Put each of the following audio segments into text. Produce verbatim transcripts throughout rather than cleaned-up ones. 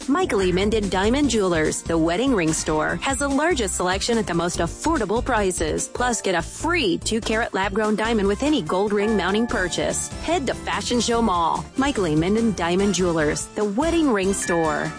Michael E. Minden Diamond Jewelers, the wedding ring store, has the largest selection at the most affordable prices. Plus, get a free two-carat lab-grown diamond with any gold ring mounting purchase. Head to Fashion Show Mall. Michael E. Minden Diamond Jewelers, the wedding ring store.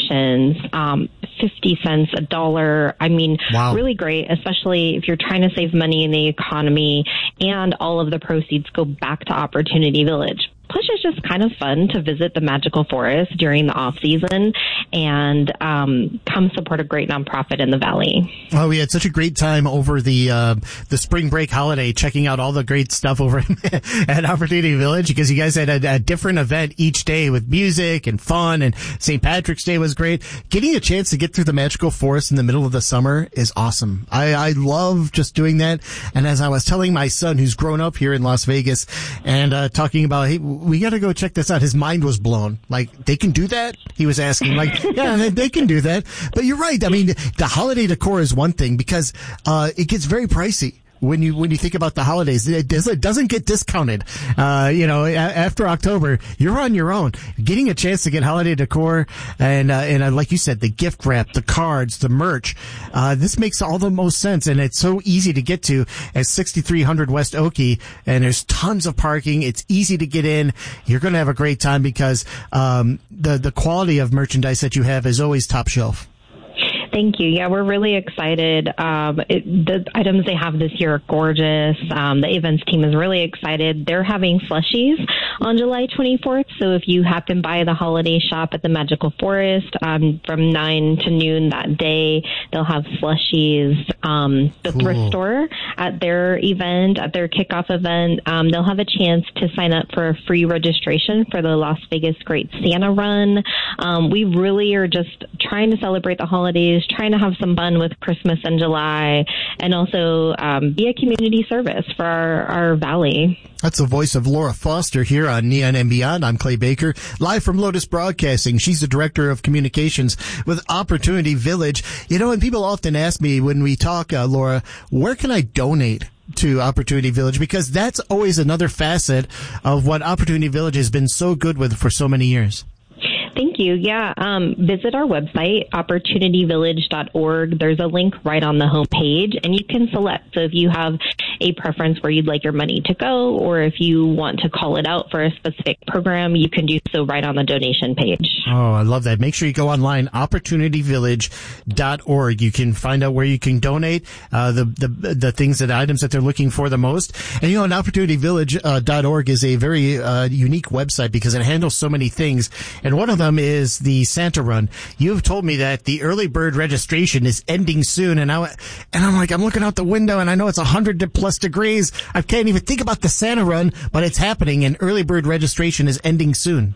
Um, fifty cents, a dollar. I mean, wow. Really great, especially if you're trying to save money in the economy, and all of the proceeds go back to Opportunity Village. Plus, it's just kind of fun to visit the Magical Forest during the off season and um, come support a great nonprofit in the Valley. Oh, we had such a great time over the uh, the spring break holiday, checking out all the great stuff over at Opportunity Village, because you guys had a, a different event each day with music and fun, and Saint Patrick's Day was great. Getting a chance to get through the Magical Forest in the middle of the summer is awesome. I, I love just doing that. And as I was telling my son, who's grown up here in Las Vegas, and uh, talking about, hey, we got to go check this out. His mind was blown. Like, they can do that? He was asking, like, yeah, they, they can do that. But you're right. I mean, the holiday decor is one thing, because uh it gets very pricey. When you, when you think about the holidays, it, does, it doesn't get discounted. Uh, you know, a, after October, you're on your own. Getting a chance to get holiday decor and, uh, and uh, like you said, the gift wrap, the cards, the merch, uh, this makes all the most sense. And it's so easy to get to at sixty-three hundred West Oakey. And there's tons of parking. It's easy to get in. You're going to have a great time because, um, the, the quality of merchandise that you have is always top shelf. Thank you. Yeah, we're really excited. Um, it, the items they have this year are gorgeous. Um, the events team is really excited. They're having slushies on July twenty-fourth. So if you happen by the holiday shop at the Magical Forest um, from nine to noon that day, they'll have slushies. Um, the cool. Thrift store at their event, at their kickoff event, um, they'll have a chance to sign up for a free registration for the Las Vegas Great Santa Run. Um, we really are just trying to celebrate the holidays, trying to have some fun with Christmas in July, and also um, be a community service for our, our valley. That's the voice of Laura Foster here on Neon and Beyond. I'm Clay Baker, live from Lotus Broadcasting. She's the Director of Communications with Opportunity Village. You know, and people often ask me when we talk, uh, Laura, where can I donate to Opportunity Village? Because that's always another facet of what Opportunity Village has been so good with for so many years. Thank you. Yeah. Um, visit our website, opportunity village dot org. There's a link right on the homepage, and you can select. So if you have a preference where you'd like your money to go, or if you want to call it out for a specific program, you can do so right on the donation page. Oh, I love that. Make sure you go online, opportunity village dot org. You can find out where you can donate, uh, the, the, the things that items that they're looking for the most. And you know, and opportunity village dot org is a very, uh, unique website because it handles so many things. And one of them is the Santa Run. You've told me that the early bird registration is ending soon, and I and I'm like, I'm looking out the window, and I know it's a hundred plus degrees. I can't even think about the Santa Run, but it's happening, and early bird registration is ending soon.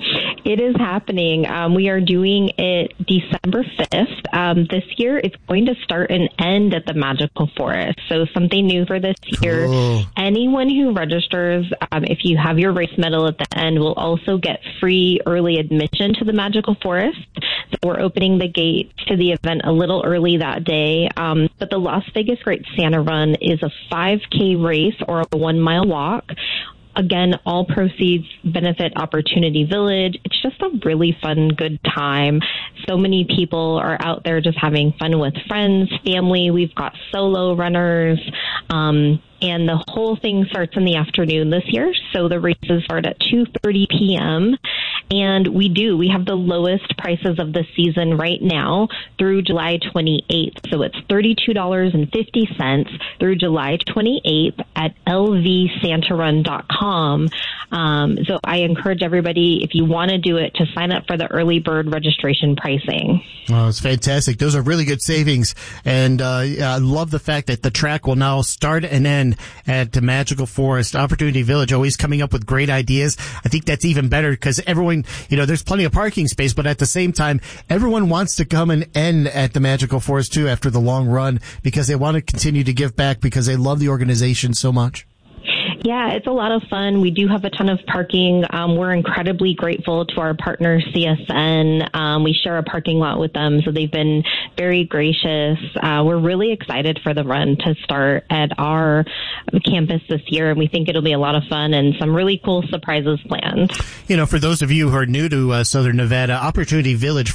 It is happening. Um, we are doing it December fifth. Um, this year, it's going to start and end at the Magical Forest. So something new for this year. Cool. Anyone who registers, um, if you have your race medal at the end, will also get free early admission to the Magical Forest. So we're opening the gate to the event a little early that day. Um, but the Las Vegas Great Santa Run is a five K race or a one mile walk. Again, all proceeds benefit Opportunity Village. It's just a really fun, good time. So many people are out there just having fun with friends, family. We've got solo runners. Um, and the whole thing starts in the afternoon this year. So the races start at two thirty p.m. And we do. We have the lowest prices of the season right now through July twenty-eighth. So it's thirty-two dollars and fifty cents through July twenty-eighth at L V santa run dot com. Um, so I encourage everybody, if you want to do it, to sign up for the early bird registration pricing. Oh, it's fantastic. Those are really good savings. And uh, I love the fact that the track will now start and end at the Magical Forest. Opportunity Village always coming up with great ideas. I think that's even better because everyone, you know, there's plenty of parking space, but at the same time, everyone wants to come and end at the Magical Forest too after the long run because they want to continue to give back because they love the organization so much. Yeah, it's a lot of fun. We do have a ton of parking. Um, we're incredibly grateful to our partner, C S N. Um, we share a parking lot with them, so they've been very gracious. Uh, we're really excited for the run to start at our campus this year, and we think it'll be a lot of fun and some really cool surprises planned. You know, for those of you who are new to uh, Southern Nevada, Opportunity Village